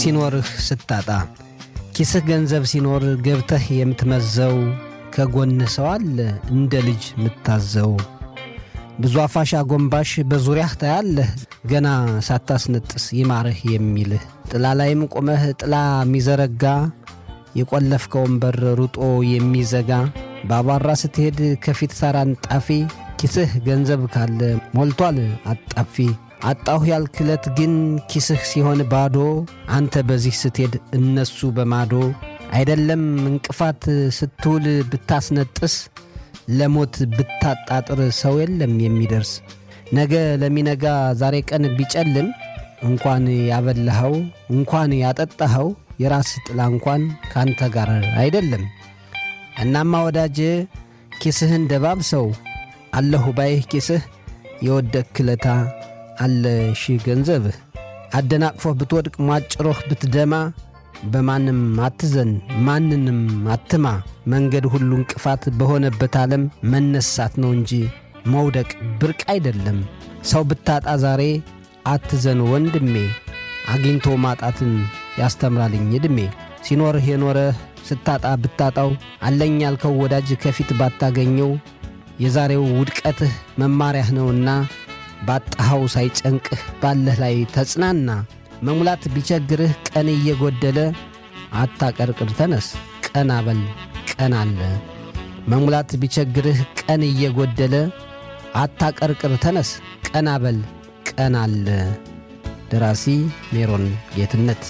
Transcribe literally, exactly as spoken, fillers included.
ሲኖርህ ስታጣ ኪስህ ገንዘብ ሲኖር ገብተህ የምትመዘው ከጎንህ ሰው አለ እንደ ልጅ ምታዘው ብዙ አፋሽ አጎንባሽ በዙሪያህ ታያለህ ገና ሳታስነጥስ ይማርህ የሚልህ ጥላ ላይም ቆመህ ጥላ ሚዘረጋ የቆለፍከውን በር ሩጦ የሚዘጋ ባባራ ስትሄድ ከፊት ሳራን ጣፊ ኪስህ ገንዘብ ካለ ሞልቷል አጣፊ አጣሁ ያልክለት ግን ኪስህ ሲሆን ባዶ አንተ በዚህ ስትሄድ እነሱ በማዶ አይደለም እንቅፋት ስትውል ብታስነጥስ ለሞት ብታጣጥር ሰው የለም የሚደርስ ነገ ለሚነጋ ዛሬ ቀን ቢጨልም እንኳን ያበላኸው እንኳን ያጠጣኸው የራስ ጥላ እንኳን ካንተ ጋር አይደለም እናማ ወዳጄ ኪስህን ደባብሰው አለሁ ባይህ ኪስህ የወደክለታ አለ ሺ ገንዘብህ አደናቅፎህ ብትወድቅ ማጭሮህ ብትደማ በማንም አትዘን ማንንም አትማ መንገድ ሁሉ እንቅፋት በሆነበት ዓለም መነሳት ነው እንጂ መውደቅ ብርቅ አይደለም ሰው ብታጣ ዛሬ አትዘን ወንድሜ አግኝቶ ማጣትን ያስተምራልኝ እድሜ ሲኖርህ የኖረህ ስታጣ ብታጣው አለኝ ያልከው ወዳጅ ከፊት ባታገኘው የዛሬው ውድቀትህ መማሪያህ ነውና ባጣኸው ሳይጨንቅህ ባለህ ላይ ተጽናና መሙላት ቢቸግርህ ቀን እየጎደለ አታቀርቅር ተነስ ቀና በል ቀና አለ መሙላት ቢቸግርህ ቀን እየጎደለ አታቀርቅር ተነስ ቀና በል ቀና አለ ደራሲ ሜሮን ጌትነት